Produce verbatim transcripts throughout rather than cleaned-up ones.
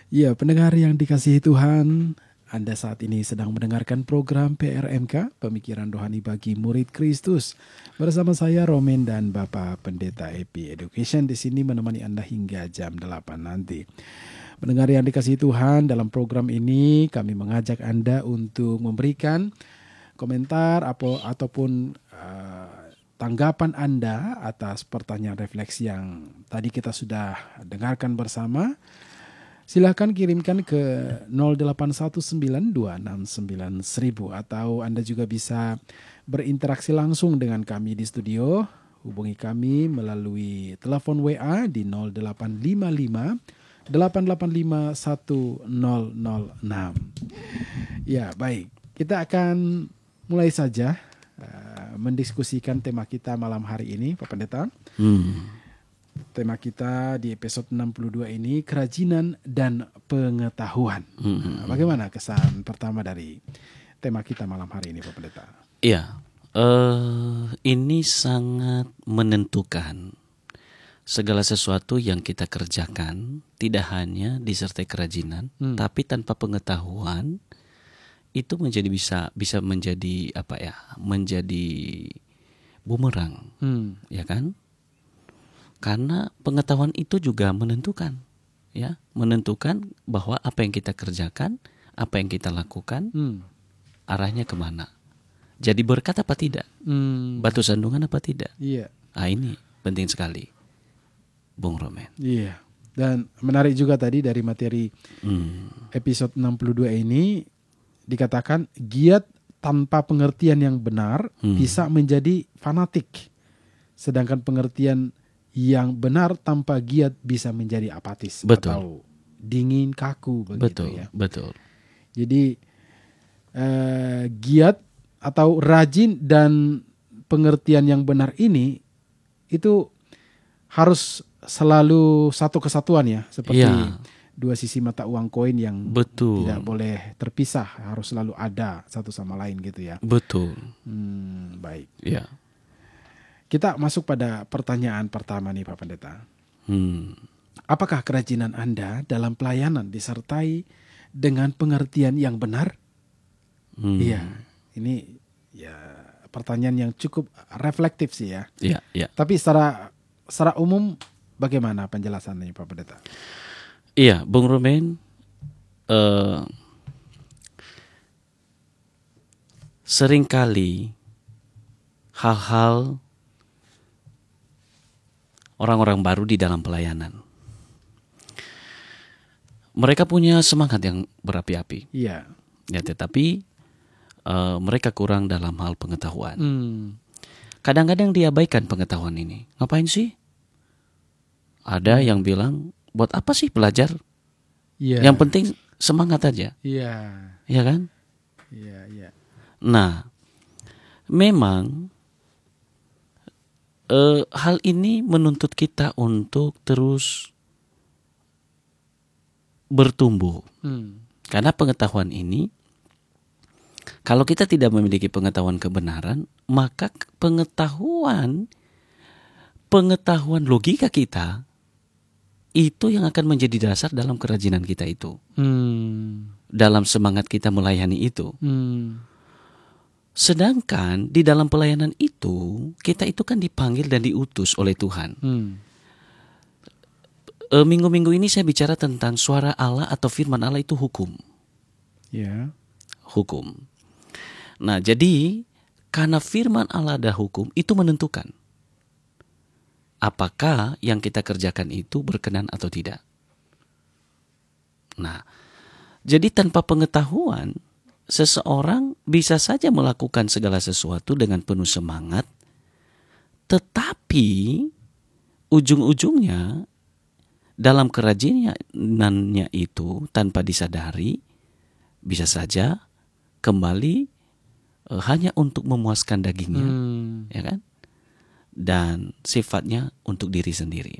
Ya, pendengar yang dikasihi Tuhan, Anda saat ini sedang mendengarkan program P R M K, Pemikiran Rohani Bagi Murid Kristus. Bersama saya Romen dan Bapak Pendeta Epi Education di sini menemani Anda hingga jam delapan nanti. Pendengar yang dikasihi Tuhan, dalam program ini kami mengajak Anda untuk memberikan komentar apa, ataupun uh, tanggapan Anda atas pertanyaan refleksi yang tadi kita sudah dengarkan bersama. Silakan kirimkan ke nol delapan satu sembilan dua enam sembilan seribu atau Anda juga bisa berinteraksi langsung dengan kami di studio. Hubungi kami melalui telepon W A di nol delapan lima lima delapan delapan lima satu nol nol enam. Ya, baik. Kita akan mulai saja uh, mendiskusikan tema kita malam hari ini, Pak Pendeta. Hmm. Tema kita di episode enam puluh dua ini, kerajinan dan pengetahuan. Hmm. Nah, bagaimana kesan pertama dari tema kita malam hari ini, Pak Pendeta? Iya, uh, ini sangat menentukan. Segala sesuatu yang kita kerjakan tidak hanya disertai kerajinan, hmm. tapi tanpa pengetahuan itu menjadi bisa bisa menjadi apa ya? Menjadi bumerang, hmm. ya kan? Karena pengetahuan itu juga menentukan, ya, menentukan bahwa apa yang kita kerjakan, apa yang kita lakukan, hmm. arahnya kemana. Jadi berkat apa tidak, hmm. batu sandungan apa tidak. Iya. Ah, ini penting sekali, Bung Romen. Iya. Dan menarik juga tadi dari materi hmm. episode enam puluh dua ini dikatakan giat tanpa pengertian yang benar hmm. bisa menjadi fanatik, sedangkan pengertian yang benar tanpa giat bisa menjadi apatis. Betul. Atau dingin, kaku begitu. Betul, ya. Betul. Jadi eh, giat atau rajin dan pengertian yang benar ini itu harus selalu satu kesatuan ya, seperti ya. Dua sisi mata uang koin yang Betul. Tidak boleh terpisah, harus selalu ada satu sama lain gitu ya. Betul. Hmm, baik. Ya. Kita masuk pada pertanyaan pertama nih Pak Pendeta. Hmm. Apakah kerajinan Anda dalam pelayanan disertai dengan pengertian yang benar? Iya, hmm. ini ya pertanyaan yang cukup reflektif sih ya. Iya, iya. Tapi secara secara umum bagaimana penjelasannya Pak Pendeta? Iya, Bung Romen, uh, seringkali hal-hal orang-orang baru di dalam pelayanan, mereka punya semangat yang berapi-api. Iya. Ya, tetapi uh, mereka kurang dalam hal pengetahuan. Hmm. Kadang-kadang diabaikan pengetahuan ini. Ngapain sih? Ada hmm. yang bilang, buat apa sih belajar? Iya. Yang penting semangat aja. Iya. Iya kan? Iya, iya. Nah, memang Uh, hal ini menuntut kita untuk terus bertumbuh. Hmm. Karena pengetahuan ini, kalau kita tidak memiliki pengetahuan kebenaran, maka pengetahuan pengetahuan logika kita itu yang akan menjadi dasar dalam kerajinan kita itu. Hmm. Dalam semangat kita melayani itu. Hmm. Sedangkan di dalam pelayanan itu, kita itu kan dipanggil dan diutus oleh Tuhan. Hmm. E, minggu-minggu ini saya bicara tentang suara Allah atau firman Allah itu hukum. Ya. Yeah. Hukum. Nah, jadi karena firman Allah ada hukum, itu menentukan apakah yang kita kerjakan itu berkenan atau tidak. Nah, jadi tanpa pengetahuan, seseorang bisa saja melakukan segala sesuatu dengan penuh semangat, tetapi ujung-ujungnya dalam kerajinannya itu tanpa disadari bisa saja kembali e, hanya untuk memuaskan dagingnya, hmm. ya kan? Dan sifatnya untuk diri sendiri.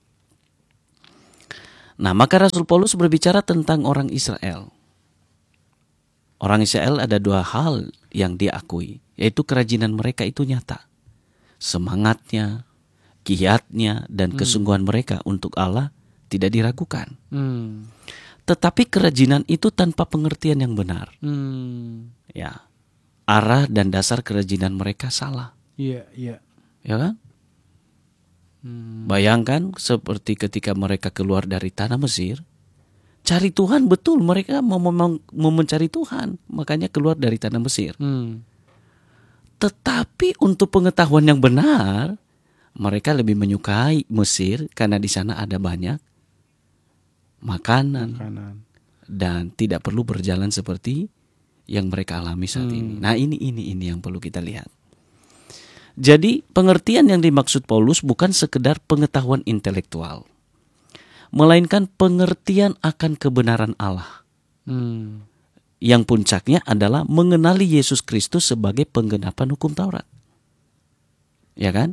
Nah, maka Rasul Paulus berbicara tentang orang Israel. Orang Israel ada dua hal yang dia akui, yaitu kerajinan mereka itu nyata. Semangatnya, giatnya, dan kesungguhan hmm. mereka untuk Allah tidak diragukan. Hmm. Tetapi kerajinan itu tanpa pengertian yang benar. Hmm. Ya, arah dan dasar kerajinan mereka salah. Iya, iya. Ya kan? Hmm. Bayangkan seperti ketika mereka keluar dari tanah Mesir, cari Tuhan, betul mereka mau, mau, mau mencari Tuhan, makanya keluar dari tanah Mesir. Hmm. Tetapi untuk pengetahuan yang benar, mereka lebih menyukai Mesir karena di sana ada banyak makanan, Makanan. dan tidak perlu berjalan seperti yang mereka alami saat Hmm. ini. Nah, ini ini ini yang perlu kita lihat. Jadi, pengertian yang dimaksud Paulus bukan sekedar pengetahuan intelektual, melainkan pengertian akan kebenaran Allah. Hmm. Yang puncaknya adalah mengenali Yesus Kristus sebagai penggenapan hukum Taurat. Ya kan?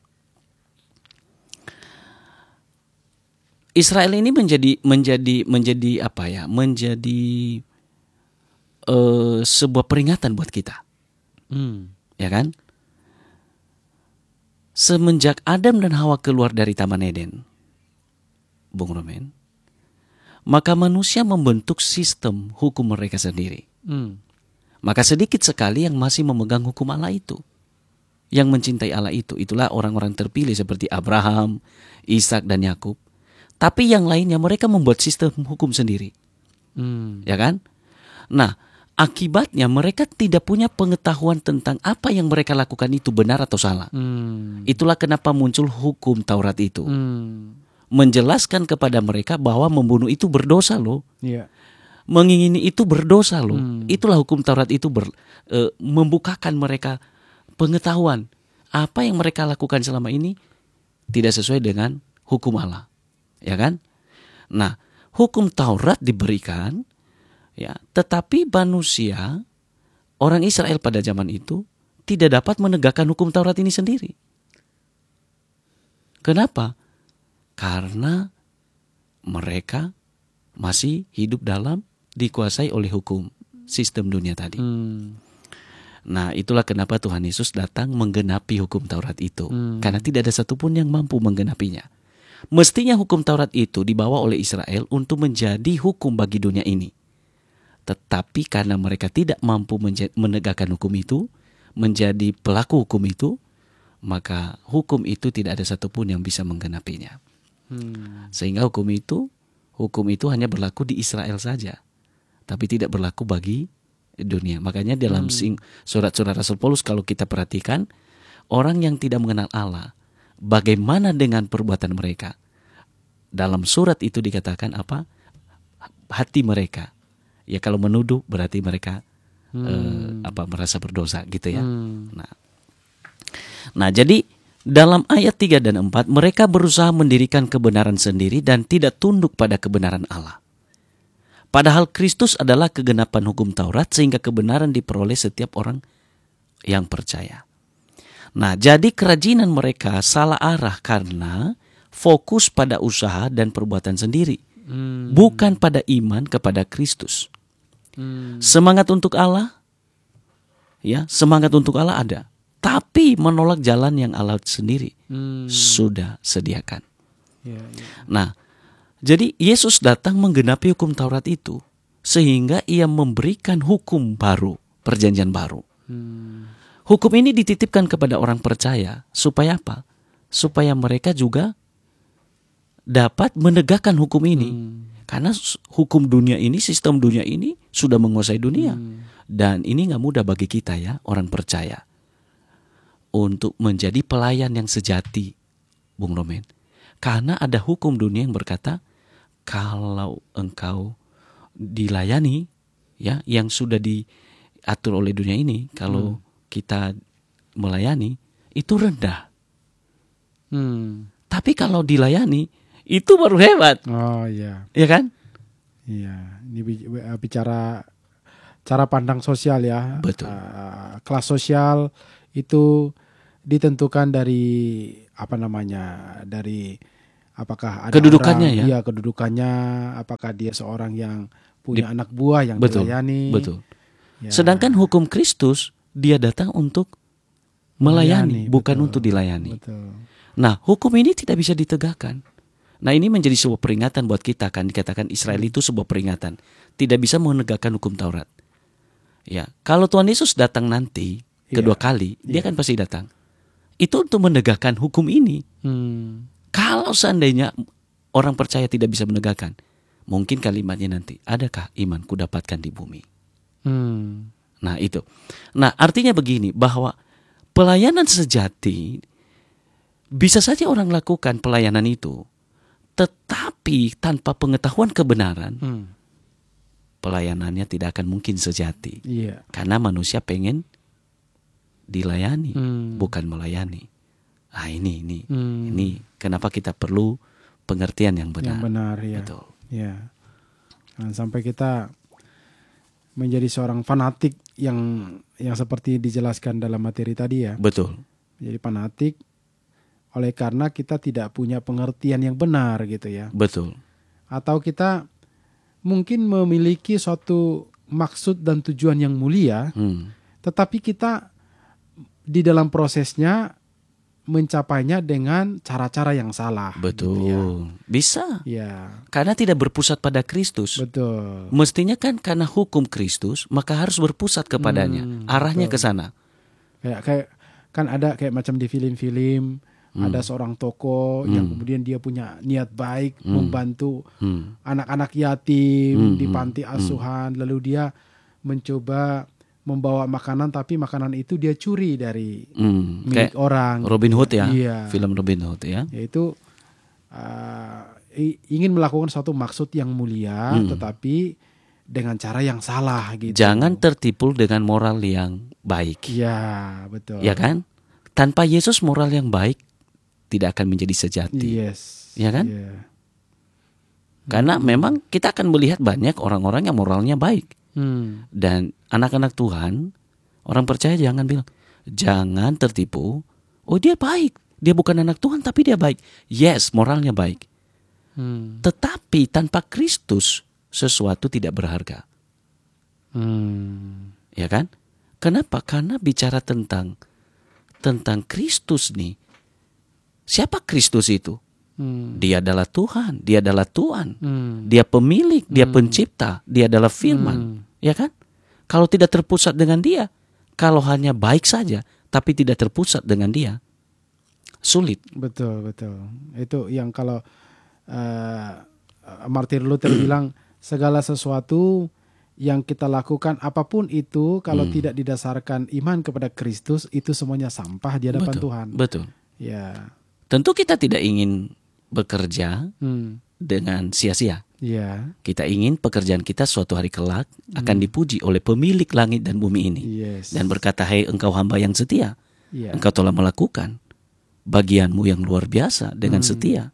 Israel ini menjadi menjadi menjadi apa ya? Menjadi uh, sebuah peringatan buat kita. Hmm. Ya kan? Semenjak Adam dan Hawa keluar dari Taman Eden, Bung Romen, maka manusia membentuk sistem hukum mereka sendiri. Hmm. Maka sedikit sekali yang masih memegang hukum Allah itu, yang mencintai Allah itu. Itulah orang-orang terpilih seperti Abraham, Ishak dan Yakub. Tapi yang lainnya mereka membuat sistem hukum sendiri. Hmm. Ya kan? Nah, akibatnya mereka tidak punya pengetahuan tentang apa yang mereka lakukan itu benar atau salah. Hmm. Itulah kenapa muncul hukum Taurat itu. Hmm. Menjelaskan kepada mereka bahwa membunuh itu berdosa loh. Iya. Mengingini itu berdosa loh. Hmm. Itulah hukum Taurat itu ber, e, membukakan mereka pengetahuan. Apa yang mereka lakukan selama ini tidak sesuai dengan hukum Allah. Ya kan? Nah, hukum Taurat diberikan, ya, tetapi manusia, orang Israel pada zaman itu tidak dapat menegakkan hukum Taurat ini sendiri. Kenapa? Karena mereka masih hidup dalam dikuasai oleh hukum sistem dunia tadi. Hmm. Nah, itulah kenapa Tuhan Yesus datang menggenapi hukum Taurat itu. Hmm. Karena tidak ada satupun yang mampu menggenapinya. Mestinya hukum Taurat itu dibawa oleh Israel untuk menjadi hukum bagi dunia ini. Tetapi karena mereka tidak mampu menegakkan hukum itu, menjadi pelaku hukum itu, maka hukum itu tidak ada satupun yang bisa menggenapinya. Hmm. Sehingga hukum itu, hukum itu hanya berlaku di Israel saja, tapi tidak berlaku bagi dunia. Makanya dalam Hmm. surat-surat Rasul Paulus kalau kita perhatikan, orang yang tidak mengenal Allah, bagaimana dengan perbuatan mereka? Dalam surat itu dikatakan apa? Hati mereka. Ya kalau menuduh berarti mereka Hmm. eh, apa merasa berdosa gitu ya. Hmm. Nah, nah jadi dalam ayat tiga dan empat mereka berusaha mendirikan kebenaran sendiri dan tidak tunduk pada kebenaran Allah. Padahal Kristus adalah kegenapan hukum Taurat sehingga kebenaran diperoleh setiap orang yang percaya. Nah, jadi kerajinan mereka salah arah karena fokus pada usaha dan perbuatan sendiri, Hmm. bukan pada iman kepada Kristus. Hmm. Semangat untuk Allah, ya, semangat untuk Allah ada, tapi menolak jalan yang Allah sendiri Hmm. sudah sediakan. Ya, ya. Nah, jadi Yesus datang menggenapi hukum Taurat itu sehingga ia memberikan hukum baru, perjanjian baru. Hmm. Hukum ini dititipkan kepada orang percaya supaya apa? Supaya mereka juga dapat menegakkan hukum ini. Hmm. Karena hukum dunia ini, sistem dunia ini sudah menguasai dunia. Hmm. Dan ini gak mudah bagi kita ya, orang percaya, untuk menjadi pelayan yang sejati, Bung Romen. Karena ada hukum dunia yang berkata, kalau engkau dilayani, ya, yang sudah diatur oleh dunia ini, kalau Hmm. kita melayani, itu rendah. Hmm. Tapi kalau dilayani, itu baru hebat. Oh iya. Ya kan? Iya, ini bi- bicara cara pandang sosial ya. Betul. Uh, kelas sosial itu ditentukan dari apa namanya? Dari apakah ada Kedudukannya orang, ya? Iya, kedudukannya, apakah dia seorang yang punya Di- anak buah yang Betul, dilayani. betul. Ya. Sedangkan hukum Kristus, dia datang untuk melayani, Melayani, bukan betul. untuk dilayani. Betul. Nah, hukum ini tidak bisa ditegakkan Nah, ini menjadi sebuah peringatan buat kita, kan dikatakan Israel itu sebuah peringatan, tidak bisa menegakkan hukum Taurat. Ya, kalau Tuhan Yesus datang nanti kedua Iya. kali, dia Iya. kan pasti datang. Itu untuk menegakkan hukum ini. Hmm. Kalau seandainya orang percaya tidak bisa menegakkan, mungkin kalimatnya nanti, adakah iman ku dapatkan di bumi? Hmm. Nah itu. Nah artinya begini, bahwa pelayanan sejati bisa saja orang lakukan pelayanan itu, tetapi tanpa pengetahuan kebenaran, Hmm. pelayanannya tidak akan mungkin sejati. Iya. Karena manusia pengen dilayani, Hmm. bukan melayani. Ah ini, ini, Hmm. ini kenapa kita perlu pengertian yang benar. Yang benar, ya. Betul. Ya. Jangan sampai kita menjadi seorang fanatik yang yang seperti dijelaskan dalam materi tadi ya. Betul. Jadi fanatik oleh karena kita tidak punya pengertian yang benar gitu ya. Betul. Atau kita mungkin memiliki suatu maksud dan tujuan yang mulia, Hmm. tetapi kita di dalam prosesnya mencapainya dengan cara-cara yang salah. Betul. Gitu ya. Bisa. Ya, Karena tidak berpusat pada Kristus. betul. Mestinya kan karena hukum Kristus, maka harus berpusat kepadanya. Hmm, Arahnya betul. ke sana. Kayak kayak kan ada kayak macam di film-film Hmm. ada seorang tokoh yang kemudian dia punya niat baik membantu Hmm. anak-anak yatim Hmm, di hmm, panti asuhan, lalu dia mencoba membawa makanan tapi makanan itu dia curi dari Hmm. milik Kayak orang. Robin Hood ya. Iya. Film Robin Hood ya. Yaitu uh, i- ingin melakukan suatu maksud yang mulia, Hmm. tetapi dengan cara yang salah gitu. Jangan tertipu dengan moral yang baik. Iya, betul. Ya kan? Tanpa Yesus moral yang baik tidak akan menjadi sejati. Yes. Ya kan? Iya. Karena memang kita akan melihat banyak orang-orang yang moralnya baik. Hmm. Dan anak-anak Tuhan, orang percaya jangan bilang, jangan tertipu, oh dia baik, dia bukan anak Tuhan tapi dia baik. Yes, moralnya baik. Hmm. Tetapi tanpa Kristus, sesuatu tidak berharga. Hmm. Ya kan? Kenapa? Karena bicara tentang tentang Kristus nih. Siapa Kristus itu? Hmm. Dia adalah Tuhan, dia adalah Tuhan. Hmm. Dia pemilik, dia pencipta, dia adalah firman. Hmm. Ya kan? Kalau tidak terpusat dengan dia, kalau hanya baik saja, tapi tidak terpusat dengan dia, sulit. Betul, betul. Itu yang kalau uh, Martin Luther bilang, segala sesuatu yang kita lakukan apapun itu, kalau Hmm. tidak didasarkan iman kepada Kristus, itu semuanya sampah di hadapan Betul, Tuhan. betul. Ya. Tentu kita tidak ingin bekerja Hmm. dengan sia-sia. Ya. Kita ingin pekerjaan kita suatu hari kelak akan dipuji oleh pemilik langit dan bumi ini. Yes. Dan berkata, "Hei engkau hamba yang setia, Ya. engkau telah melakukan bagianmu yang luar biasa dengan Hmm. setia."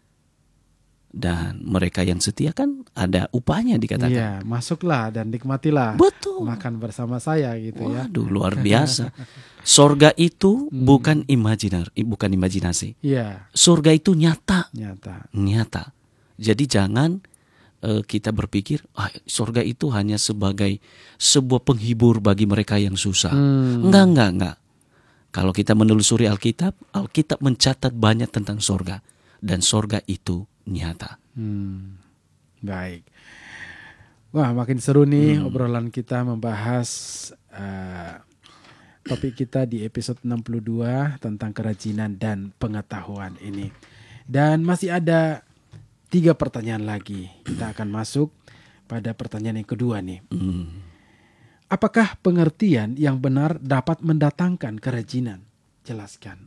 Dan mereka yang setia kan ada upahnya dikatakan. Ya, masuklah dan nikmatilah. Betul. Makan bersama saya gitu ya. Waduh, luar biasa. Sorga itu bukan imajinar, bukan imajinasi. Iya, Surga itu nyata, nyata. nyata. Jadi jangan eh, kita berpikir, ah, surga itu hanya sebagai sebuah penghibur bagi mereka yang susah. Hmm. Enggak, enggak, enggak. Kalau kita menelusuri Alkitab, Alkitab mencatat banyak tentang surga. Dan surga itu nyata. Hmm. Baik. Wah, makin seru nih obrolan kita membahas uh, topik kita di episode enam puluh dua tentang kerajinan dan pengetahuan ini. Dan masih ada tiga pertanyaan lagi. Kita akan masuk pada pertanyaan yang kedua nih. Hmm. Apakah pengertian yang benar dapat mendatangkan kerajinan? Jelaskan.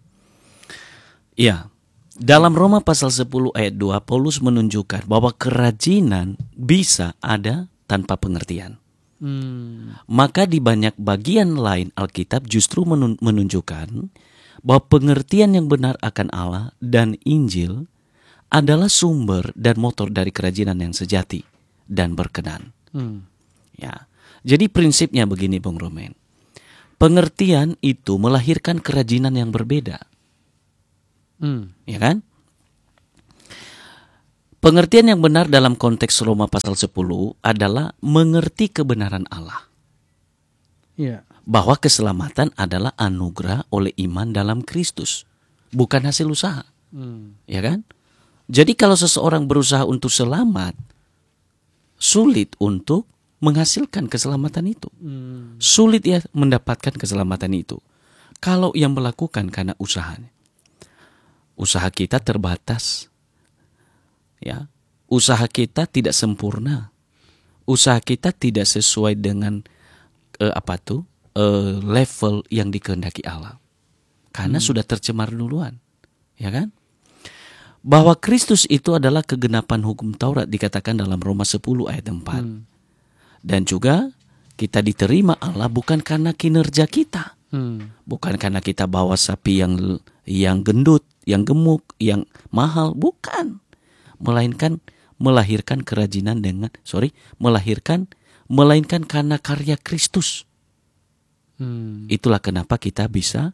Ya, dalam Roma pasal sepuluh ayat dua, Paulus menunjukkan bahwa kerajinan bisa ada tanpa pengertian. Hmm. Maka di banyak bagian lain Alkitab justru menun- menunjukkan bahwa pengertian yang benar akan Allah dan Injil adalah sumber dan motor dari kerajinan yang sejati dan berkenan. Hmm. Ya, jadi prinsipnya begini, Bung Romen. Pengertian itu melahirkan kerajinan yang berbeda. Hmm. Ya kan? Pengertian yang benar dalam konteks Roma pasal sepuluh adalah mengerti kebenaran Allah. Iya. Bahwa keselamatan adalah anugerah oleh iman dalam Kristus. Bukan hasil usaha. Hmm. Ya kan? Jadi kalau seseorang berusaha untuk selamat, sulit untuk menghasilkan keselamatan itu. Hmm. Sulit ya mendapatkan keselamatan itu. Kalau yang melakukan karena usahanya. Usaha kita terbatas. Ya, usaha kita tidak sempurna. Usaha kita tidak sesuai dengan eh, apa tuh? Eh, level yang dikehendaki Allah. Karena hmm. sudah tercemar duluan. Ya kan? Bahwa Kristus itu adalah kegenapan hukum Taurat dikatakan dalam Roma sepuluh ayat empat. Hmm. Dan juga kita diterima Allah bukan karena kinerja kita. Hmm. Bukan karena kita bawa sapi yang yang gendut, yang gemuk, yang mahal, bukan. Melainkan melahirkan kerajinan dengan sorry, melahirkan melainkan karena karya Kristus. Hmm. Itulah kenapa kita bisa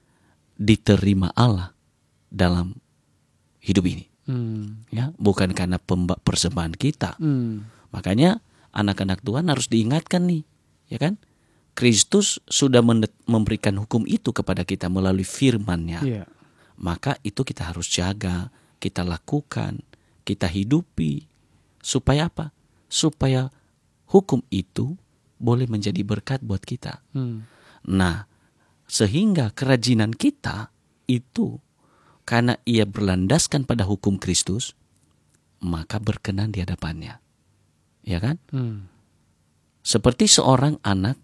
diterima Allah dalam hidup ini. Hmm. Ya, bukan karena pemba- persembahan kita. Hmm. Makanya anak-anak Tuhan harus diingatkan nih, ya kan? Kristus sudah memberikan hukum itu kepada kita melalui firman-Nya. Yeah. Maka itu kita harus jaga, kita lakukan, kita hidupi. Supaya apa? Supaya hukum itu boleh menjadi berkat buat kita. Hmm. Nah, sehingga kerajinan kita itu karena ia berlandaskan pada hukum Kristus, maka berkenan di hadapan-Nya. Ya kan? Hmm. Seperti seorang anak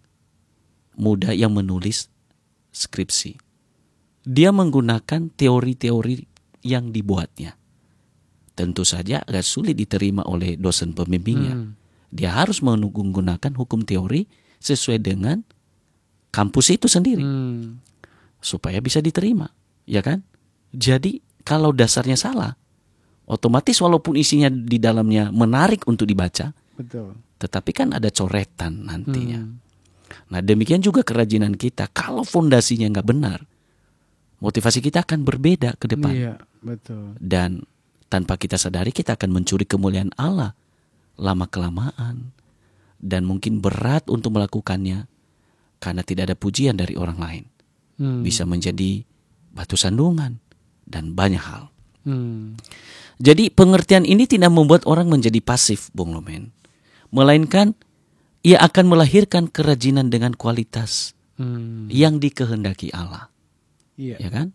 muda yang menulis skripsi. Dia menggunakan teori-teori yang dibuatnya. Tentu saja agak sulit diterima oleh dosen pembimbingnya. Hmm. Dia harus menggunakan hukum teori sesuai dengan kampus itu sendiri. Hmm. Supaya bisa diterima. Ya kan? Jadi kalau dasarnya salah, otomatis walaupun isinya di dalamnya menarik untuk dibaca, betul. Tetapi kan ada coretan nantinya. Hmm. Nah demikian juga kerajinan kita. Kalau fondasinya nggak benar, motivasi kita akan berbeda ke depan. Iya, betul. Dan tanpa kita sadari kita akan mencuri kemuliaan Allah lama-kelamaan. Dan mungkin berat untuk melakukannya karena tidak ada pujian dari orang lain. Hmm. Bisa menjadi batu sandungan dan banyak hal. Hmm. Jadi pengertian ini tidak membuat orang menjadi pasif, Bung Lomen. Melainkan ia akan melahirkan kerajinan dengan kualitas hmm. yang dikehendaki Allah. Iya. Ya kan?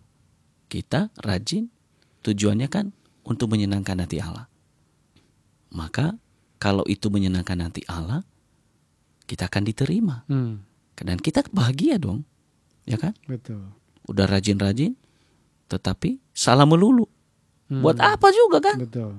Kita rajin, tujuannya kan untuk menyenangkan hati Allah. Maka kalau itu menyenangkan hati Allah, kita akan diterima. Hmm. Dan kita bahagia dong. Ya kan? Betul. Udah rajin-rajin, tetapi salah melulu. Hmm. Buat apa juga kan? Betul.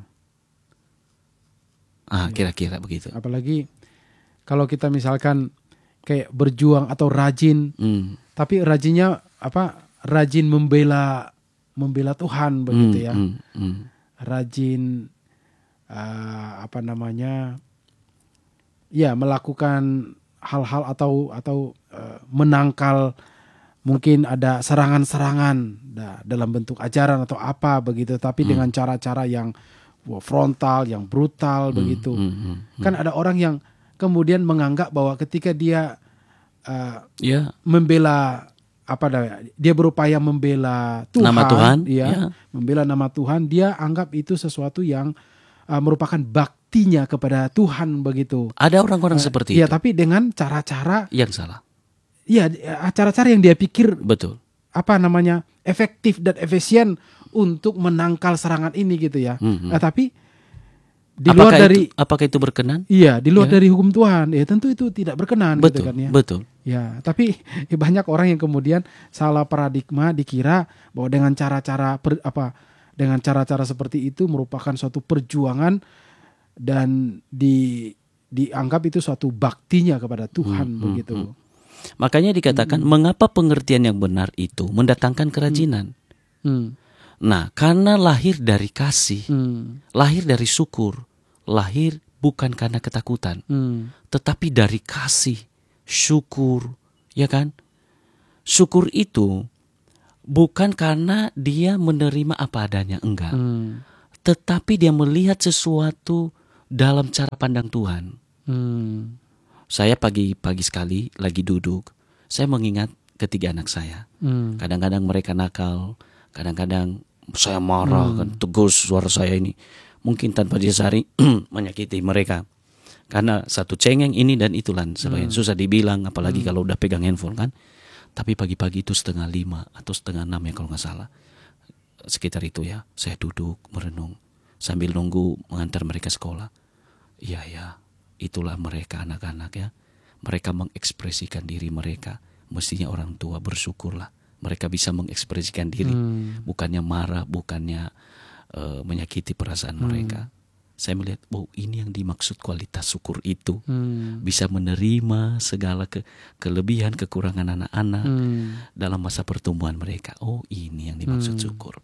Ah, kira-kira begitu. Apalagi kalau kita misalkan kayak berjuang atau rajin, hmm. tapi rajinnya apa? Rajin membela membela Tuhan begitu hmm, ya. Hmm, hmm. Rajin uh, apa namanya? Ya, melakukan hal-hal atau atau uh, menangkal mungkin ada serangan-serangan nah, dalam bentuk ajaran atau apa begitu, tapi hmm. dengan cara-cara yang frontal, yang brutal hmm, begitu. Hmm, hmm, hmm. Kan ada orang yang kemudian menganggap bahwa ketika dia uh, yeah. membela apa namanya, dia berupaya membela Tuhan, nama Tuhan, ya, yeah. membela nama Tuhan, dia anggap itu sesuatu yang uh, merupakan baktinya kepada Tuhan begitu. Ada orang-orang uh, seperti ya, itu. tapi dengan cara-cara yang salah. Iya, cara-cara yang dia pikir betul. Apa namanya? Efektif dan efisien untuk menangkal serangan ini gitu ya. Mm-hmm. Nah, tapi di apakah luar dari itu, apakah itu berkenan? Iya, di luar ya. dari hukum Tuhan, ya tentu itu tidak berkenan betul, gitu kan ya. Betul. Ya, tapi ya, banyak orang yang kemudian salah paradigma dikira bahwa dengan cara-cara per, apa dengan cara-cara seperti itu merupakan suatu perjuangan dan di dianggap itu suatu baktinya kepada Tuhan hmm, begitu. Hmm, hmm. Makanya dikatakan hmm. mengapa pengertian yang benar itu mendatangkan kerajinan. Hmm. Hmm. Nah, karena lahir dari kasih, hmm. lahir dari syukur, lahir bukan karena ketakutan, hmm. tetapi dari kasih, syukur, ya kan? Syukur itu bukan karena dia menerima apa adanya, enggak. Hmm. Tetapi dia melihat sesuatu dalam cara pandang Tuhan. Hmm. Saya pagi-pagi sekali lagi duduk, saya mengingat ketiga anak saya. Hmm. Kadang-kadang mereka nakal, kadang-kadang saya marah Hmm. kan, tegus suara saya ini. Mungkin tanpa disadari menyakiti mereka. Karena satu cengeng ini dan itulah sebagian Hmm. susah dibilang, apalagi Hmm. kalau udah pegang handphone kan. Tapi pagi-pagi itu setengah lima atau setengah enam ya kalau nggak salah, sekitar itu ya, saya duduk merenung sambil nunggu mengantar mereka sekolah. Iya ya, itulah mereka anak-anak ya. Mereka mengekspresikan diri mereka. Mestinya orang tua bersyukurlah. Mereka bisa mengekspresikan diri, Hmm. bukannya marah, bukannya uh, menyakiti perasaan Hmm. mereka. Saya melihat, oh ini yang dimaksud kualitas syukur itu. Hmm. Bisa menerima segala ke, kelebihan, kekurangan anak-anak Hmm. dalam masa pertumbuhan mereka. Oh ini yang dimaksud Hmm. syukur.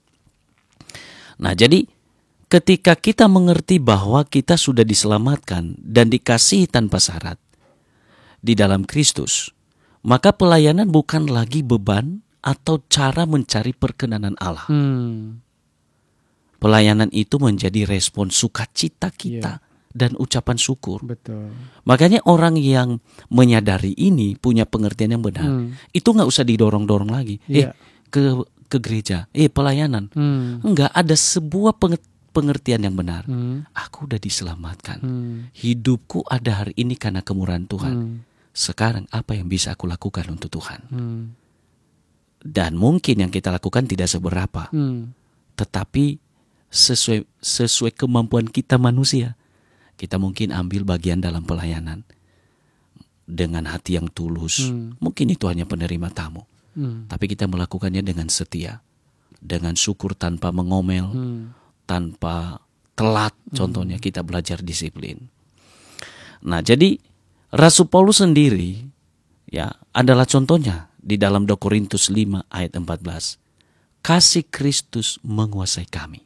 Nah jadi ketika kita mengerti bahwa kita sudah diselamatkan dan dikasihi tanpa syarat di dalam Kristus, maka pelayanan bukan lagi beban atau cara mencari perkenanan Allah. Hmm. Pelayanan itu menjadi respon sukacita kita dan ucapan syukur. Betul. Makanya orang yang menyadari ini, punya pengertian yang benar, Hmm. itu nggak usah didorong-dorong lagi. Iya. Eh ke ke gereja, eh pelayanan. Hmm. Enggak, ada sebuah penge- pengertian yang benar. Hmm. Aku udah diselamatkan. Hmm. Hidupku ada hari ini karena kemurahan Tuhan. Hmm. Sekarang apa yang bisa aku lakukan untuk Tuhan? Hmm. Dan mungkin yang kita lakukan tidak seberapa. Hmm. Tetapi sesuai sesuai kemampuan kita manusia, kita mungkin ambil bagian dalam pelayanan dengan hati yang tulus. Hmm. Mungkin itu hanya penerima tamu, Hmm. tapi kita melakukannya dengan setia, dengan syukur tanpa mengomel, Hmm. tanpa telat. Contohnya kita belajar disiplin. Nah, jadi Rasul Paulus sendiri ya adalah contohnya di dalam dua Korintus lima ayat empat belas. Kasih Kristus menguasai kami.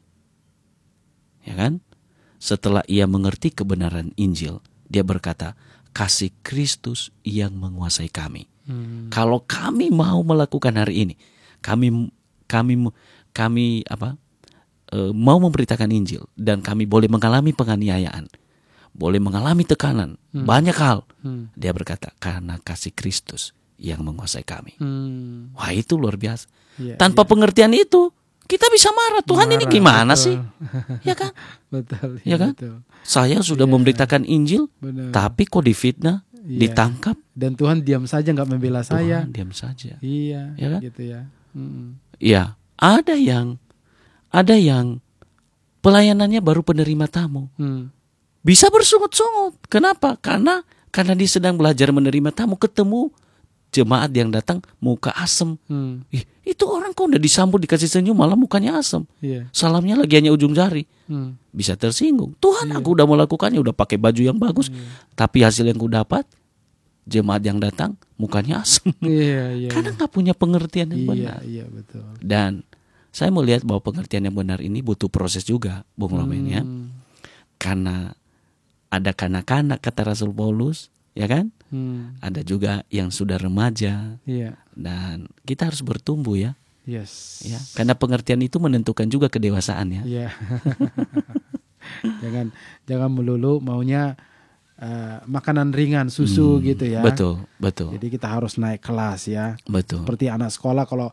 Ya kan? Setelah ia mengerti kebenaran Injil, dia berkata, kasih Kristus yang menguasai kami. Hmm. Kalau kami mau melakukan hari ini, kami kami kami apa? E, mau memberitakan Injil dan kami boleh mengalami penganiayaan, boleh mengalami tekanan, Hmm. banyak hal. Hmm. Dia berkata, karena kasih Kristus yang menguasai kami. Hmm. Wah, itu luar biasa. Iya, Tanpa iya. pengertian itu, kita bisa marah. Tuhan ini Marah, gimana betul. sih? Ya kan? Betul. Ya kan? Betul. Saya sudah Iya. memberitakan Injil, Benar. tapi kok difitnah, Iya. ditangkap, Dan Tuhan diam saja nggak membela saya. Tuhan diam saja. Iya. Ya kan? Gitu ya. Hmm. Ya, ada yang ada yang pelayanannya baru penerima tamu. Hmm. Bisa bersungut-sungut. Kenapa? Karena karena dia sedang belajar menerima tamu, ketemu jemaat yang datang muka asem. Hmm. Ih, itu orang kok udah disambut dikasih senyum malah mukanya asem. Iya. Salamnya lagi hanya ujung jari. Hmm. Bisa tersinggung. Tuhan, Iya. aku udah melakukannya, udah pakai baju yang bagus. Iya. Tapi hasil yang ku dapat, jemaat yang datang mukanya asem. Iya. Iya. Karena nggak punya pengertian yang Iya. benar. Iya. Betul. Dan saya melihat bahwa pengertian yang benar ini butuh proses juga, Bung Romen ya. Hmm. Karena ada kanak-kanak kata Rasul Paulus, ya kan? Hmm. Ada juga yang sudah remaja, Iya. dan kita harus bertumbuh ya, Yes. ya. Karena pengertian itu menentukan juga kedewasaan ya. Iya. jangan jangan melulu maunya uh, makanan ringan, susu Hmm, gitu ya. Betul, betul, Jadi kita harus naik kelas ya. betul. Seperti anak sekolah kalau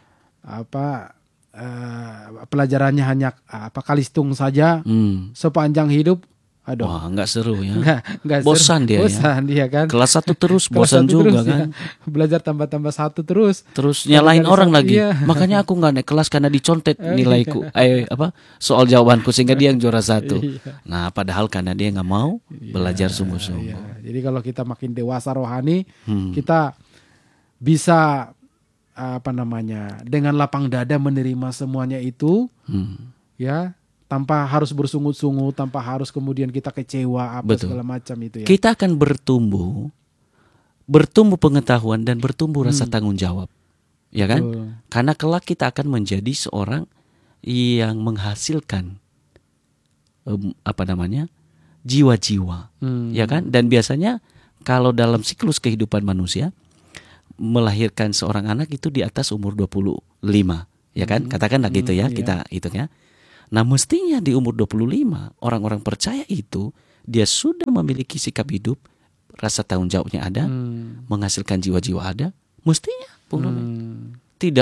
apa uh, pelajarannya hanya apa kalistung saja Hmm. sepanjang hidup, aduh, Wah, nggak seru ya. nggak nggak Bosan seru. dia ya. bosan dia kan. Kelas satu terus Kelas bosan satu juga terus, kan. ya. Belajar tambah-tambah satu terus. Terus nyalain Dari orang satu, lagi. iya. Makanya aku nggak naik kelas karena dicontet Oh, nilaiku. Eh apa? Soal jawabanku sehingga dia yang juara satu. Iya. Nah, padahal karena dia nggak mau belajar Iya, sungguh-sungguh. Jadi kalau kita makin dewasa rohani, Hmm. kita bisa apa namanya dengan lapang dada menerima semuanya itu, Hmm. ya, tanpa harus bersungut-sungut, tanpa harus kemudian kita kecewa apa Betul. segala macam itu ya. Kita akan bertumbuh, bertumbuh pengetahuan dan bertumbuh rasa Hmm. tanggung jawab, ya kan? Betul. Karena kelak kita akan menjadi seorang yang menghasilkan em, apa namanya jiwa-jiwa, Hmm. ya kan? Dan biasanya kalau dalam siklus kehidupan manusia melahirkan seorang anak itu di atas umur dua puluh lima, ya kan? Hmm. Katakanlah gitu ya, Hmm, iya. kita hitungnya. Nah, mestinya di umur dua puluh lima orang-orang percaya itu dia sudah memiliki sikap hidup, rasa tanggung jawabnya ada, Hmm. menghasilkan jiwa-jiwa ada, mestinya Bung Romen. Hmm. Tidak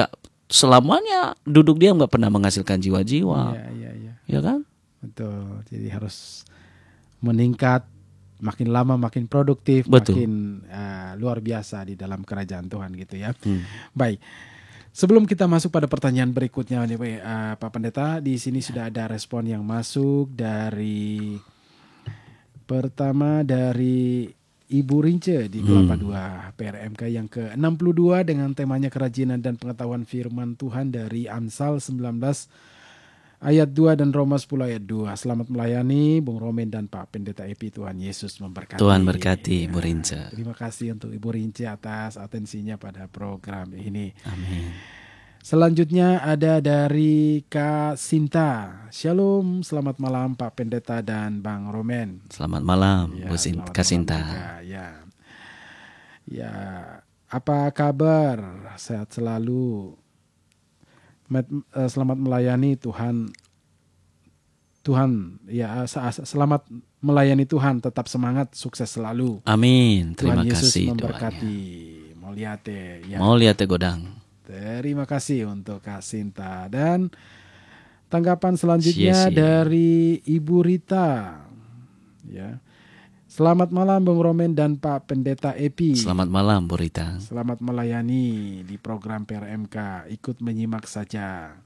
selamanya duduk diam nggak pernah menghasilkan jiwa-jiwa. Iya, iya, iya. Ya kan? Betul. Jadi harus meningkat, makin lama makin produktif, Betul. makin uh, luar biasa di dalam kerajaan Tuhan gitu ya. Hmm. Baik. Sebelum kita masuk pada pertanyaan berikutnya nih uh, Pak Pendeta, di sini sudah ada respon yang masuk dari pertama dari Ibu Rince di Kelapa Hmm. dua P R M K yang ke enam puluh dua dengan temanya kerajinan dan pengetahuan firman Tuhan dari Amsal sembilan belas ayat dua dan Roma sepuluh ayat dua. Selamat melayani Bung Romen dan Pak Pendeta Epi. Tuhan Yesus memberkati. Tuhan berkati Ya, Ibu Rince. terima kasih untuk Ibu Rince atas atensinya pada program ini. Amin. Selanjutnya ada dari Kak Sinta. Shalom, selamat malam Pak Pendeta dan Bang Romen. Selamat malam Ya, Bu Sin- selamat Kak malam Sinta. juga, Ya, ya, apa kabar? Sehat selalu. Met- eh, Selamat melayani Tuhan. Tuhan, ya, sa- sa- selamat melayani Tuhan. Tetap semangat, sukses selalu. Amin. Terima Tuhan Yesus kasih memberkati. doanya. Mau lihat ya. Mau lihat ya godang. Terima kasih untuk Kak Sinta. Dan tanggapan selanjutnya Sia-sia. dari Ibu Rita. Ya. Selamat malam Bung Romen dan Pak Pendeta Epi. Selamat malam Bu Rita. Selamat melayani di program P R M K. Ikut menyimak saja.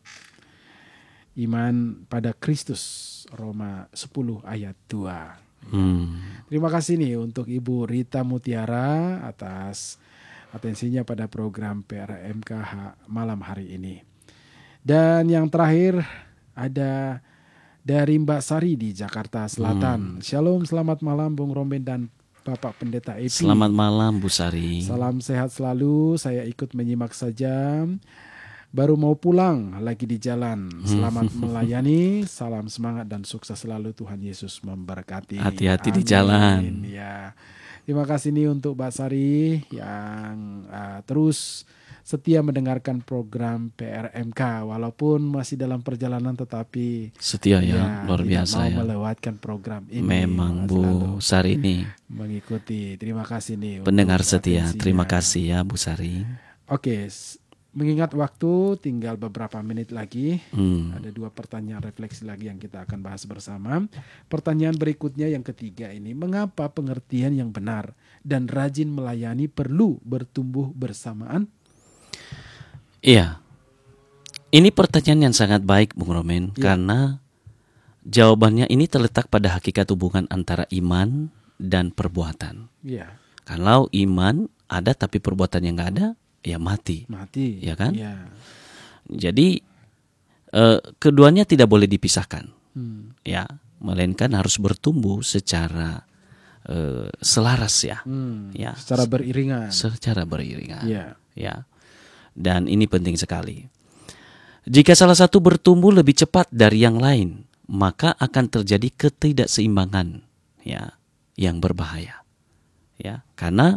Iman pada Kristus, Roma sepuluh ayat dua. Hmm. Terima kasih nih untuk Ibu Rita Mutiara atas atensinya pada program P R M K ha- malam hari ini. Dan yang terakhir ada dari Mbak Sari di Jakarta Selatan. Shalom, selamat malam Bung Romen dan Bapak Pendeta Epi. Selamat malam Bu Sari. Salam sehat selalu, saya ikut menyimak saja. Baru mau pulang, lagi di jalan. Selamat melayani, salam semangat dan sukses selalu. Tuhan Yesus memberkati. Hati-hati di Amin. jalan. Ya. Terima kasih nih untuk Mbak Sari yang uh, terus setia mendengarkan program P R M K walaupun masih dalam perjalanan tetapi Setia ya, luar tidak biasa mau ya. melewatkan program ini. Memang Selalu Bu Sari ini mengikuti. Terima kasih nih pendengar untuk setia. atensinya. Terima kasih ya Bu Sari. Oke, s- mengingat waktu tinggal beberapa menit lagi. Hmm. Ada dua pertanyaan refleksi lagi yang kita akan bahas bersama. Pertanyaan berikutnya yang ketiga ini, mengapa pengertian yang benar dan rajin melayani perlu bertumbuh bersamaan? Iya. Ini pertanyaan yang sangat baik Bung Romen. Iya. Karena jawabannya ini terletak pada hakikat hubungan antara iman dan perbuatan. Iya, Kalau iman ada tapi perbuatan yang nggak ada, ya mati. mati. Iya kan? Iya. Jadi eh, keduanya tidak boleh dipisahkan, Hmm. ya, melainkan harus bertumbuh secara eh, selaras ya, Hmm. ya, Secara beriringan. secara beriringan, Iya. ya. Dan ini penting sekali. Jika salah satu bertumbuh lebih cepat dari yang lain, maka akan terjadi ketidakseimbangan, ya, yang berbahaya, ya, karena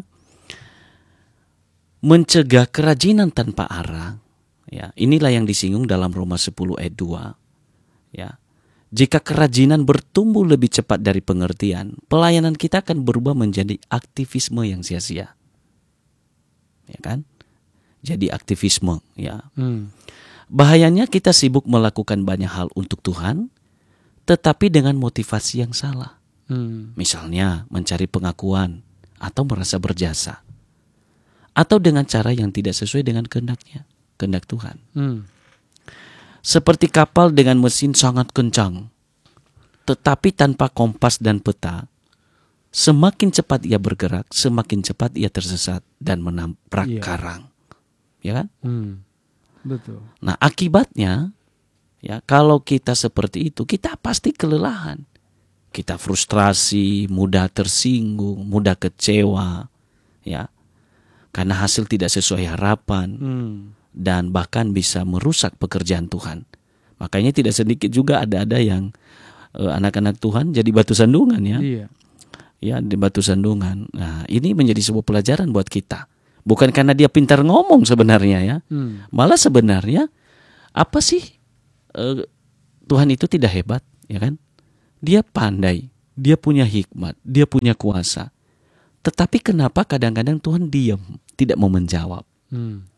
mencegah kerajinan tanpa arah, ya, inilah yang disinggung dalam Roma sepuluh ayat dua, ya. Jika kerajinan bertumbuh lebih cepat dari pengertian, pelayanan kita akan berubah menjadi aktivisme yang sia-sia. Ya kan? Jadi aktivisme, ya. Hmm. Bahayanya kita sibuk melakukan banyak hal untuk Tuhan, tetapi dengan motivasi yang salah. Hmm. Misalnya mencari pengakuan atau merasa berjasa. Atau dengan cara yang tidak sesuai dengan kehendaknya, kehendak Tuhan. Hmm. Seperti kapal dengan mesin sangat kencang, tetapi tanpa kompas dan peta, semakin cepat ia bergerak, semakin cepat ia tersesat dan menabrak Iya. karang. Ya kan? Hmm. Betul. Nah, akibatnya ya kalau kita seperti itu, kita pasti kelelahan. Kita frustrasi, mudah tersinggung, mudah kecewa, ya. Karena hasil tidak sesuai harapan. Hmm. Dan bahkan bisa merusak pekerjaan Tuhan. Makanya tidak sedikit juga ada-ada yang eh, anak-anak Tuhan jadi batu sandungan ya. Iya. Ya, di batu sandungan. Nah, ini menjadi sebuah pelajaran buat kita. Bukan karena dia pintar ngomong sebenarnya ya. Hmm. Malah sebenarnya apa sih eh, Tuhan itu tidak hebat, ya kan? Dia pandai, dia punya hikmat, dia punya kuasa. Tetapi kenapa kadang-kadang Tuhan diam, tidak mau menjawab? Hmm.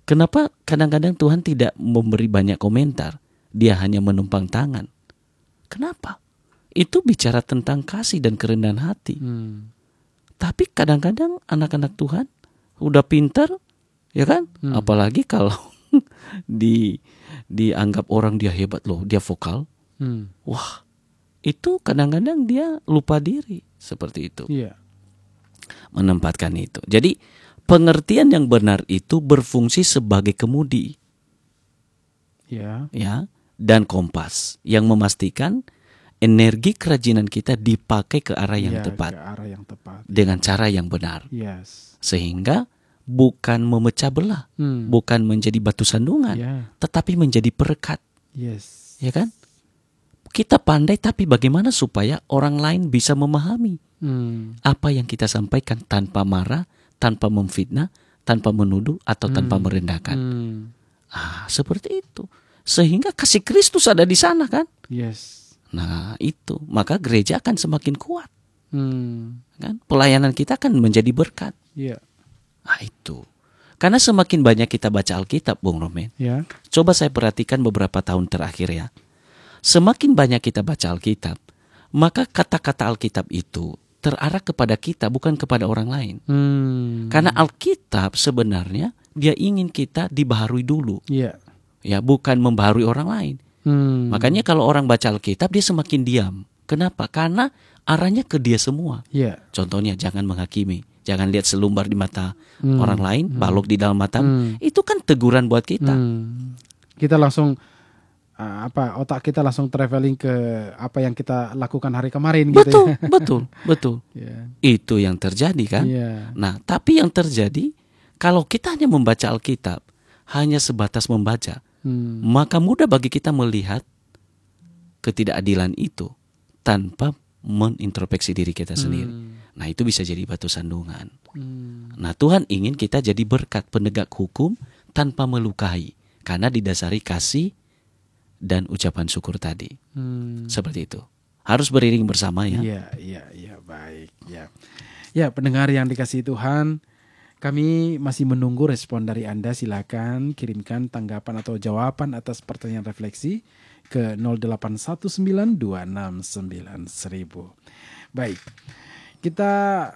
Kenapa kadang-kadang Tuhan tidak memberi banyak komentar? Dia hanya menumpang tangan. Kenapa? Itu bicara tentang kasih dan kerendahan hati. Hmm. Tapi kadang-kadang anak-anak Tuhan udah pintar, ya kan? Hmm. Apalagi kalau di dianggap orang dia hebat loh, dia vokal. Hmm. Wah, itu kadang-kadang dia lupa diri seperti itu. Iya. Menempatkan itu. Jadi pengertian yang benar itu berfungsi sebagai kemudi, Ya. ya, dan kompas yang memastikan energi kerajinan kita dipakai ke arah yang Ya, tepat ke arah yang tepat. dengan cara yang benar, Yes. sehingga bukan memecah belah, Hmm. bukan menjadi batu sandungan, Ya. tetapi menjadi perekat, Yes. ya kan? Kita pandai, tapi bagaimana supaya orang lain bisa memahami Hmm. apa yang kita sampaikan tanpa marah, tanpa memfitnah, tanpa menuduh, atau tanpa merendahkan. Hmm. Ah, seperti itu. Sehingga kasih Kristus ada di sana kan? Yes. Nah, itu. Maka gereja akan semakin kuat. Hmm. Kan? Pelayanan kita akan menjadi berkat. Iya. Nah, itu. Karena semakin banyak kita baca Alkitab, Bung Romen. Ya. Coba saya perhatikan beberapa tahun terakhir ya. Semakin banyak kita baca Alkitab, maka kata-kata Alkitab itu terarah kepada kita, bukan kepada orang lain. Hmm. Karena Alkitab sebenarnya dia ingin kita dibaharui dulu. Iya. Ya, bukan membaharui orang lain. Hmm. Makanya kalau orang baca Alkitab dia semakin diam. Kenapa? Karena arahnya ke dia semua. Iya. Contohnya jangan menghakimi. Jangan lihat selumbar di mata Hmm. orang lain, balok di dalam mata. Hmm. Itu kan teguran buat kita. Hmm. Kita langsung uh, apa otak kita langsung traveling ke apa yang kita lakukan hari kemarin gitu Betul, ya. betul, betul. Iya. Itu yang terjadi kan? Iya. Nah, tapi yang terjadi kalau kita hanya membaca Alkitab, hanya sebatas membaca, Hmm. maka mudah bagi kita melihat ketidakadilan itu tanpa menintrospeksi diri kita sendiri. Hmm. Nah, itu bisa jadi batu sandungan. Hmm. Nah, Tuhan ingin kita jadi berkat penegak hukum tanpa melukai, karena didasari kasih dan ucapan syukur tadi. Hmm. Seperti itu. Harus beriring bersama ya. Iya, iya, iya, baik. Ya. Ya, pendengar yang dikasihi Tuhan, kami masih menunggu respon dari Anda. Silakan kirimkan tanggapan atau jawaban atas pertanyaan refleksi ke nol delapan satu sembilan dua enam sembilan seribu. Baik. Kita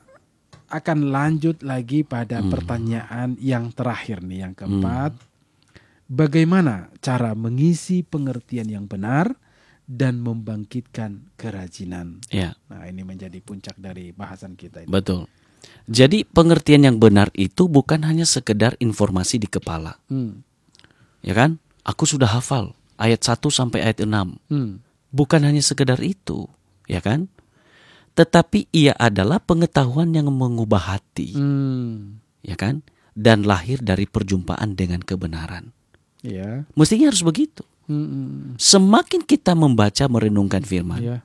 akan lanjut lagi pada Hmm. pertanyaan yang terakhir nih, yang keempat. Bagaimana cara mengisi pengertian yang benar dan membangkitkan kerajinan? Ya, Nah, ini menjadi puncak dari bahasan kita ini. betul. Jadi pengertian yang benar itu bukan hanya sekedar informasi di kepala. Hmm. Ya kan? Aku sudah hafal ayat satu sampai ayat enam. Hmm. Bukan hanya sekedar itu, ya kan? Tetapi ia adalah pengetahuan yang mengubah hati, Hmm. ya kan? Dan lahir dari perjumpaan dengan kebenaran. Ya. Mestinya harus begitu. Hmm. Semakin kita membaca merenungkan firman, Ya.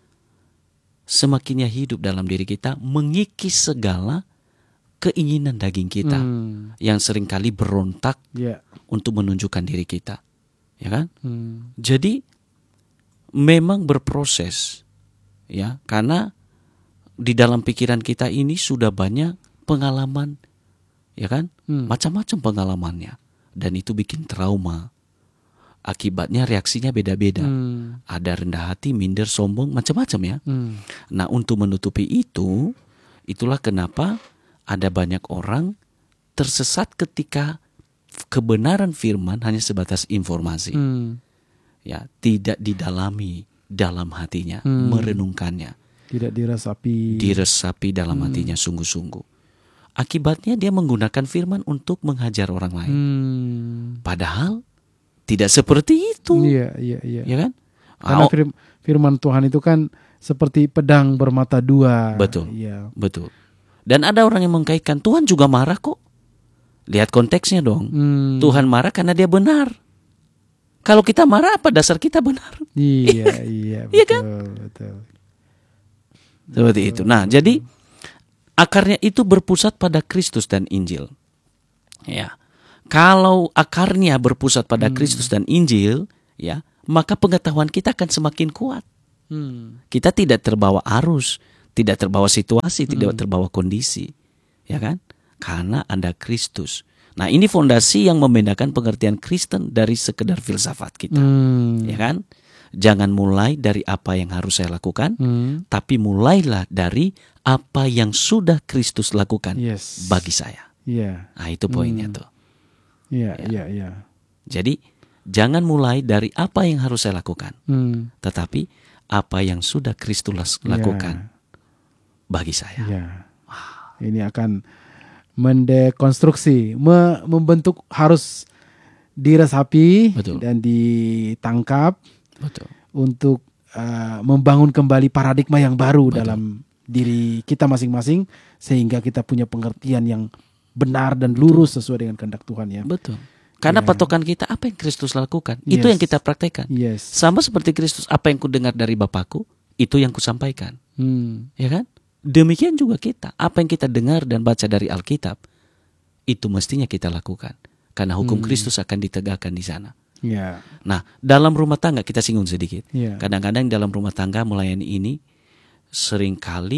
semakinnya hidup dalam diri kita mengikis segala keinginan daging kita Hmm. yang seringkali berontak Ya. untuk menunjukkan diri kita, ya kan? Hmm. Jadi memang berproses, ya, karena di dalam pikiran kita ini sudah banyak pengalaman, ya kan? Hmm. Macam-macam pengalamannya, dan itu bikin trauma. Akibatnya reaksinya beda-beda. Hmm. Ada rendah hati, minder, sombong, macam-macam ya. Hmm. Nah, untuk menutupi itu, itulah kenapa ada banyak orang tersesat ketika kebenaran firman hanya sebatas informasi. Hmm. Ya, tidak didalami dalam hatinya, Hmm. merenungkannya, Tidak diresapi. diresapi dalam hatinya sungguh-sungguh. Akibatnya dia menggunakan firman untuk menghajar orang lain. Hmm. Padahal tidak seperti itu, Iya, iya, iya. ya kan? Karena Ah, fir- firman Tuhan itu kan seperti pedang bermata dua. Betul. Iya. betul. Dan ada orang yang mengkaitkan Tuhan juga marah kok. Lihat konteksnya dong. Hmm. Tuhan marah karena dia benar. Kalau kita marah apa dasar kita benar? Iya, iya, Iya betul, kan? betul. Seperti itu. Nah, jadi akarnya itu berpusat pada Kristus dan Injil. Ya. Kalau akarnya berpusat pada Kristus dan Injil, ya, maka pengetahuan kita akan semakin kuat. Hmm. Kita tidak terbawa arus, tidak terbawa situasi, tidak terbawa kondisi, ya kan? Karena ada Kristus Nah, ini fondasi yang membedakan pengertian Kristen dari sekedar filsafat kita. Hmm. Ya kan? Jangan mulai dari apa yang harus saya lakukan, Hmm. tapi mulailah dari apa yang sudah Kristus lakukan Yes. bagi saya. Iya. Nah, itu poinnya Hmm. tuh. Iya, Ya. iya, iya. Jadi, jangan mulai dari apa yang harus saya lakukan, Hmm. tetapi apa yang sudah Kristus lakukan bagi saya. Iya. Ini akan mendekonstruksi, me- membentuk, harus diresapi Betul. dan ditangkap Betul. untuk uh, membangun kembali paradigma yang baru Betul. dalam diri kita masing-masing, sehingga kita punya pengertian yang benar dan lurus sesuai dengan kehendak Tuhan ya. Betul. Karena Ya. patokan kita apa yang Kristus lakukan, itu Yes. yang kita praktekkan. Yes. Sama seperti Kristus, apa yang ku dengar dari Bapakku, itu yang kusampaikan. Hmm. Ya kan? Demikian juga kita, apa yang kita dengar dan baca dari Alkitab, itu mestinya kita lakukan. Karena hukum Hmm. Kristus akan ditegakkan di sana. Ya. Nah, dalam rumah tangga kita singgung sedikit. Ya. Kadang-kadang dalam rumah tangga melayani ini seringkali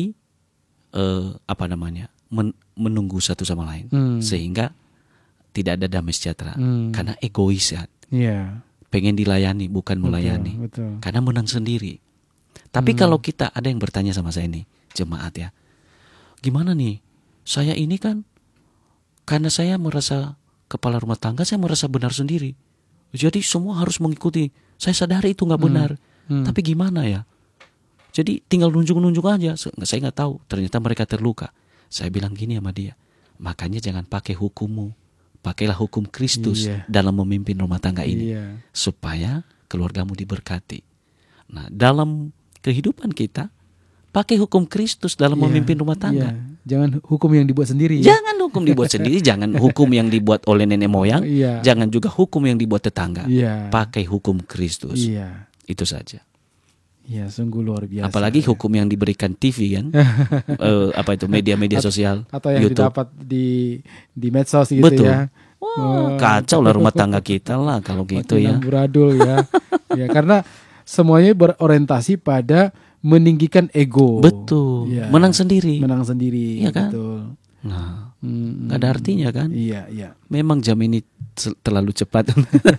eh, apa namanya men- menunggu satu sama lain, Hmm. sehingga tidak ada damai sejahtera. Hmm. Karena egois ya, Ya. pengen dilayani bukan melayani, Betul. karena menang sendiri. Tapi Hmm. kalau kita, ada yang bertanya sama saya nih, jemaat ya, gimana nih? Saya ini kan karena saya merasa kepala rumah tangga, saya merasa benar sendiri. Jadi semua harus mengikuti. Saya sadari itu nggak benar. Hmm. Tapi gimana ya? Jadi tinggal nunjuk-nunjuk aja. Saya nggak tahu. Ternyata mereka terluka. Saya bilang gini sama dia, makanya jangan pakai hukummu, pakailah hukum Kristus Iya. dalam memimpin rumah tangga ini, Iya. supaya keluargamu diberkati. Nah, dalam kehidupan kita, pakai hukum Kristus dalam Iya. memimpin rumah tangga. Iya. Jangan hukum yang dibuat sendiri. ya. Jangan hukum dibuat sendiri, jangan hukum yang dibuat oleh nenek moyang, Iya. jangan juga hukum yang dibuat tetangga. Iya. Pakai hukum Kristus. Iya. Itu saja. Iya, sungguh luar biasa. Apalagi ya. hukum yang diberikan T V kan, Eh, apa itu media-media sosial, Atau yang YouTube. didapat di di medsos gitu Betul. ya. Wah, kacau lah rumah tangga kita lah kalau gitu Makin ya. amburadul ya. Ya, karena semuanya berorientasi pada meninggikan ego. Betul. Ya. Menang sendiri. Menang sendiri. Iya kan? Betul. Nah, Hmm, nggak ada artinya kan? Iya, iya. Memang jam ini se- terlalu cepat.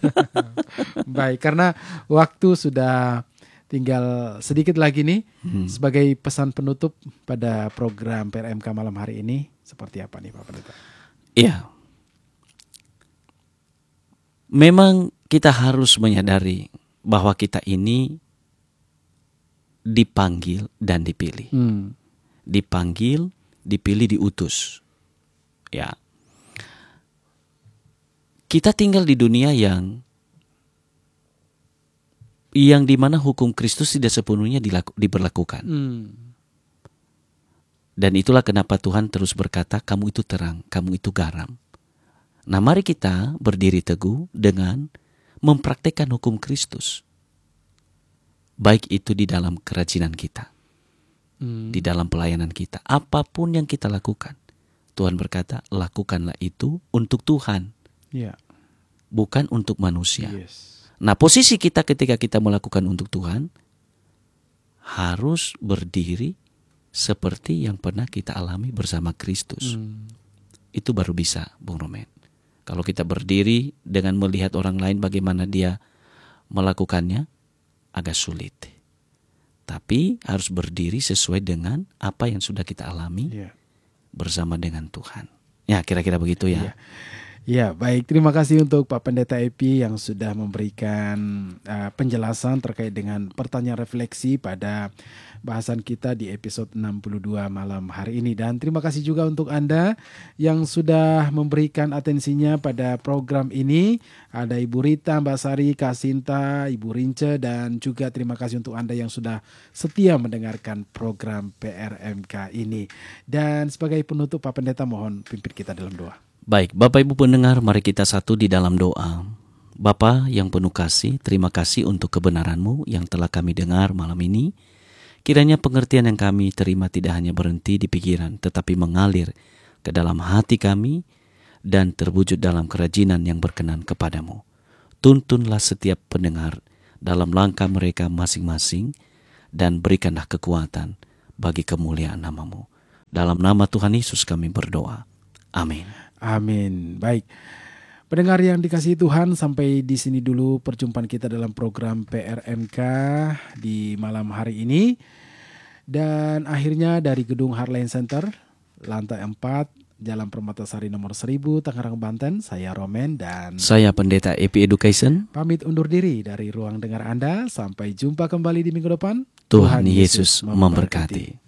Baik, karena waktu sudah tinggal sedikit lagi nih. Hmm. Sebagai pesan penutup pada program P R M K malam hari ini, seperti apa nih Pak Pendeta? Iya. Memang kita harus menyadari bahwa kita ini dipanggil dan dipilih. Hmm. Dipanggil, dipilih, diutus. Ya. Kita tinggal di dunia yang yang dimana hukum Kristus tidak sepenuhnya dilaku, diberlakukan. Hmm. Dan itulah kenapa Tuhan terus berkata, kamu itu terang, kamu itu garam. Nah, mari kita berdiri teguh dengan mempraktekkan hukum Kristus. Baik itu di dalam kerajinan kita, Hmm. di dalam pelayanan kita, apapun yang kita lakukan. Tuhan berkata, lakukanlah itu untuk Tuhan, Ya. bukan untuk manusia. Yes. Nah, posisi kita ketika kita melakukan untuk Tuhan harus berdiri seperti yang pernah kita alami bersama Kristus. Hmm. Itu baru bisa, Bung Romen. Kalau kita berdiri dengan melihat orang lain bagaimana dia melakukannya, agak sulit. Tapi harus berdiri sesuai dengan apa yang sudah kita alami Ya. bersama dengan Tuhan. Ya, kira-kira begitu ya. Iya. Ya, baik. Terima kasih untuk Pak Pendeta Epi yang sudah memberikan uh, penjelasan terkait dengan pertanyaan refleksi pada bahasan kita di episode enam puluh dua malam hari ini. Dan terima kasih juga untuk Anda yang sudah memberikan atensinya pada program ini. Ada Ibu Rita, Mbak Sari, Kak Sinta, Ibu Rince, dan juga terima kasih untuk Anda yang sudah setia mendengarkan program P R M K ini. Dan sebagai penutup, Pak Pendeta mohon pimpin kita dalam doa. Baik, Bapak Ibu pendengar, mari kita satu di dalam doa. Bapa yang penuh kasih, terima kasih untuk kebenaran-Mu yang telah kami dengar malam ini. Kiranya pengertian yang kami terima tidak hanya berhenti di pikiran, tetapi mengalir ke dalam hati kami dan terwujud dalam kerajinan yang berkenan kepadamu. Tuntunlah setiap pendengar dalam langkah mereka masing-masing dan berikanlah kekuatan bagi kemuliaan nama-Mu. Dalam nama Tuhan Yesus kami berdoa. Amin. Amin. Baik. Pendengar yang dikasihi Tuhan, sampai di sini dulu perjumpaan kita dalam program P R M K di malam hari ini. Dan akhirnya dari gedung Heartland Center, lantai empat, Jalan Permatasari nomor seribu, Tangerang, Banten, saya Romen dan saya Pendeta E P Education. Pamit undur diri dari ruang dengar Anda. Sampai jumpa kembali di minggu depan. Tuhan, Tuhan Yesus memberkati.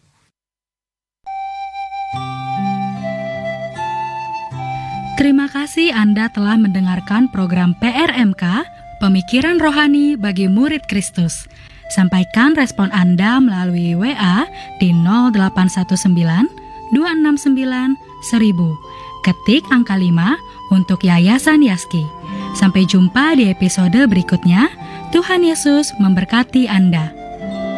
Terima kasih Anda telah mendengarkan program P R M K, Pemikiran Rohani bagi Murid Kristus. Sampaikan respon Anda melalui W A di nol delapan satu sembilan dua enam sembilan seribu. Ketik angka lima untuk Yayasan Yaski. Sampai jumpa di episode berikutnya. Tuhan Yesus memberkati Anda.